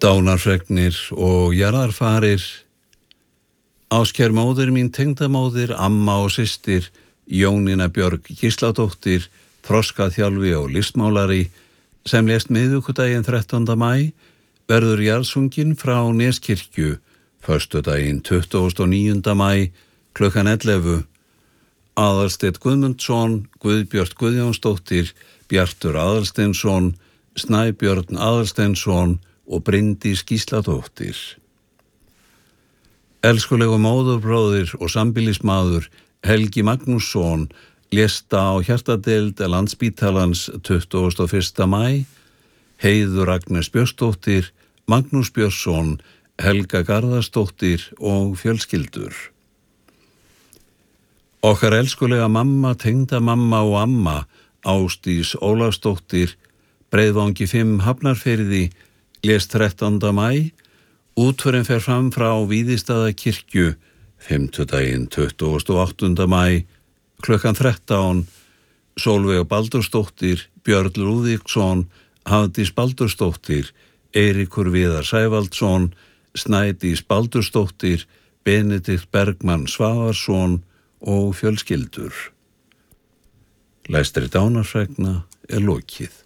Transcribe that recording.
Dánarfregnir og jarðarfarir. Áskær móðir mín, tengdamóðir, amma og systir, Jónína Björg Gísladóttir, þroskaþjálfi og listmálari, sem lést miðvikudaginn 13. maí, verður jarðsungin frá Neskirkju, föstudaginn 29. maí, klukkan 11. Aðalsteinn Guðmundsson, Guðbjört Guðjónsdóttir, Bjartur Aðalsteinsson, Snæbjörn Aðalsteinsson og Bryndís Gísladóttir. Elskulegu móðurbróðir og sambýlismaður Helgi Magnússon lést á hjartadeild Landspítalans 21. maí, Heiður Agnes Björnsdóttir, Magnús Björnsson, Helga Garðarsdóttir og fjölskyldur. Okkar elskulega mamma, tengdamamma og amma, Ásdís Ólafsdóttir, Breiðvangi 5 Hafnarfirði, lést 13. maí, útförin fer fram frá Víðistaðakirkju, fimmtudaginn 28. maí, klukkan 13, Sólveig Baldursdóttir, Björn Lúðvíksson, Hafdís Baldursdóttir, Eiríkur Viðar Sævaldsson, Snædís Baldursdóttir, Benedikt Bergmann Svavarsson og fjölskyldur. Lestri dánarfregna lokið.